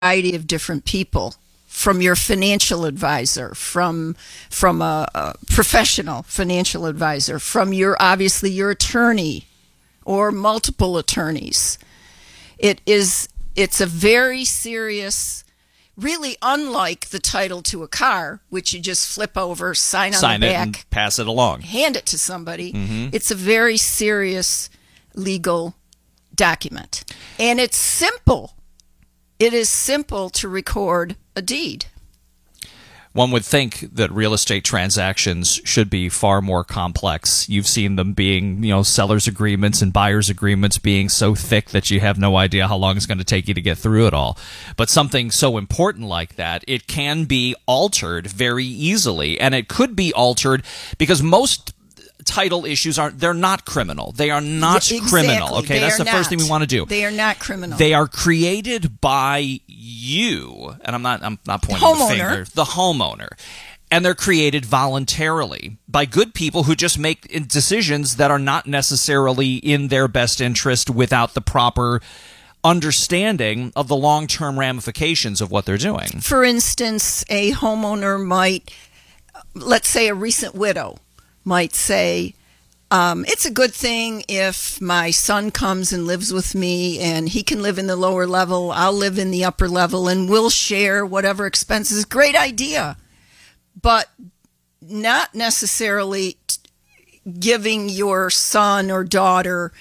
variety of different people, from your financial advisor, from a professional financial advisor, from obviously your attorney or multiple attorneys. It's a very serious, really unlike the title to a car, which you just flip over, sign the back, and pass it along, hand it to somebody. Mm-hmm. It's a very serious legal document. And it's simple. It is simple to record a deed. One would think that real estate transactions should be far more complex. You've seen them being, sellers' agreements and buyers' agreements being so thick that you have no idea how long it's going to take you to get through it all. But something so important like that, it can be altered very easily. And it could be altered because most title issues they're not criminal. They are not criminal. Okay, that's the first thing we want to do. They are not criminal. They are created by you, and I'm not pointing the finger. The homeowner. And they're created voluntarily by good people who just make decisions that are not necessarily in their best interest without the proper understanding of the long-term ramifications of what they're doing. For instance, a homeowner might, let's say a recent widow, might say, it's a good thing if my son comes and lives with me and he can live in the lower level, I'll live in the upper level, and we'll share whatever expenses. Great idea. But not necessarily giving your son or daughter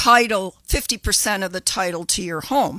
50% of the title to your home.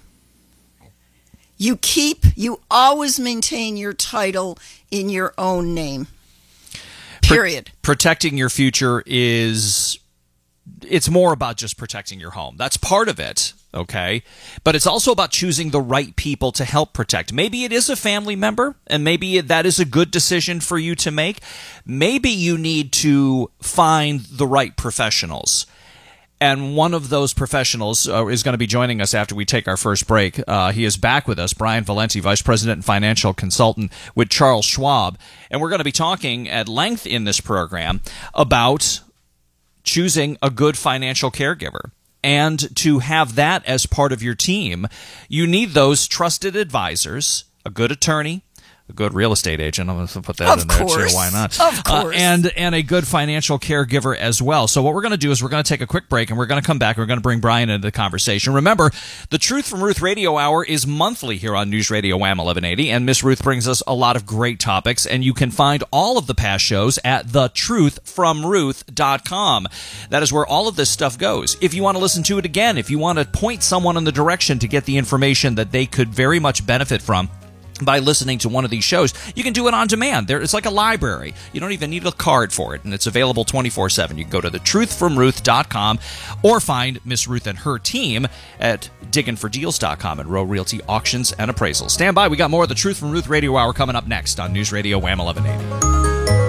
You always maintain your title in your own name. Period. Protecting your future it's more about just protecting your home. That's part of it, okay? But it's also about choosing the right people to help protect. Maybe it is a family member, and maybe that is a good decision for you to make. Maybe you need to find the right professionals. And one of those professionals is going to be joining us after we take our first break. He is back with us, Brian Valenti, Vice President and Financial Consultant with Charles Schwab. And we're going to be talking at length in this program about choosing a good financial caregiver. And to have that as part of your team, you need those trusted advisors, a good attorney, a good real estate agent. I'm going to put that in there too. Why not? Of course. And a good financial caregiver as well. So what we're going to do is we're going to take a quick break, and we're going to come back. We're going to bring Brian into the conversation. Remember, the Truth from Ruth Radio Hour is monthly here on News Radio Wham 1180, and Miss Ruth brings us a lot of great topics, and you can find all of the past shows at thetruthfromruth.com. That is where all of this stuff goes. If you want to listen to it again, if you want to point someone in the direction to get the information that they could very much benefit from by listening to one of these shows, you can do it on demand. It's like a library. You don't even need a card for it, and it's available 24/7. You can go to thetruthfromruth.com or find Miss Ruth and her team at digginfordeals.com and Row Realty Auctions and Appraisals. Stand by. We got more of the Truth from Ruth Radio Hour coming up next on News Radio Wham 1180.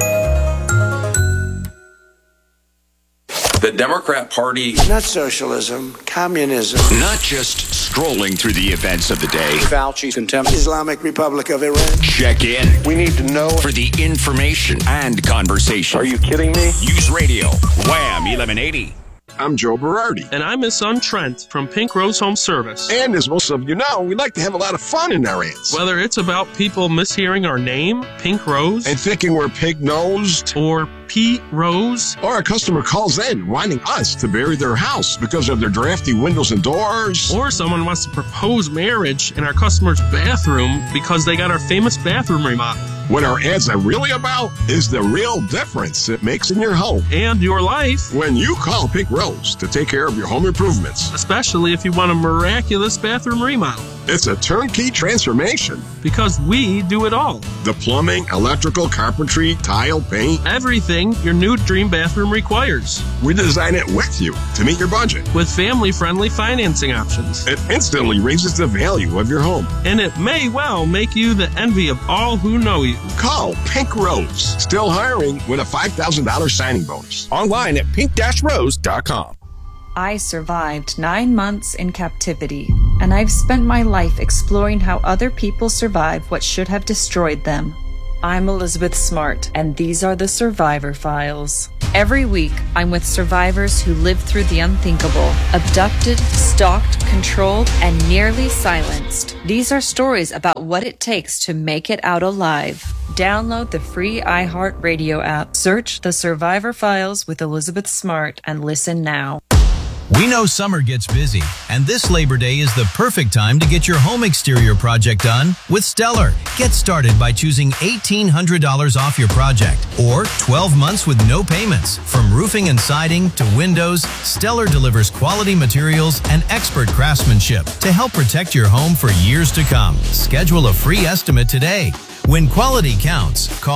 The Democrat Party. Not socialism, communism. Not just scrolling through the events of the day. Fauci, contempt. Islamic Republic of Iran. Check in. We need to know for the information and conversation. Are you kidding me? News Radio, Wham 1180. I'm Joe Berardi. And I'm his son Trent from Pink Rose Home Service. And as most of you know, we like to have a lot of fun in our ads. Whether it's about people mishearing our name, Pink Rose, and thinking we're pig-nosed, or Pete Rose, or a customer calls in wanting us to bury their house because of their drafty windows and doors, or someone wants to propose marriage in our customer's bathroom because they got our famous bathroom remodel. What our ads are really about is the real difference it makes in your home and your life when you call Pink Rose to take care of your home improvements, especially if you want a miraculous bathroom remodel. It's a turnkey transformation because we do it all. The plumbing, electrical, carpentry, tile, paint, everything your new dream bathroom requires. We design it with you to meet your budget with family-friendly financing options. It instantly raises the value of your home, and it may well make you the envy of all who know you. Call Pink Rose. Still hiring with a $5,000 signing bonus. Online at pink-rose.com. I survived 9 months in captivity, and I've spent my life exploring how other people survive what should have destroyed them. I'm Elizabeth Smart, and these are the Survivor Files. Every week, I'm with survivors who lived through the unthinkable, abducted, stalked, controlled, and nearly silenced. These are stories about what it takes to make it out alive. Download the free iHeartRadio app. Search The Survivor Files with Elizabeth Smart and listen now. We know summer gets busy, and this Labor Day is the perfect time to get your home exterior project done with Stellar. Get started by choosing $1,800 off your project or 12 months with no payments. From roofing and siding to windows, Stellar delivers quality materials and expert craftsmanship to help protect your home for years to come. Schedule a free estimate today. When quality counts, call